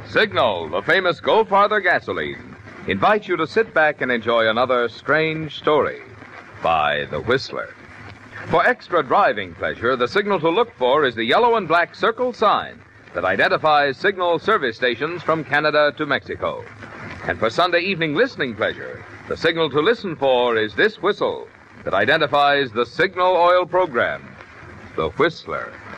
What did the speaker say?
Signal, the famous Go Farther gasoline, invites you to sit back and enjoy another strange story by The Whistler. For extra driving pleasure, the signal to look for is the yellow and black circle sign that identifies Signal service stations from Canada to Mexico. And for Sunday evening listening pleasure, the signal to listen for is this whistle that identifies the Signal Oil program, The Whistler.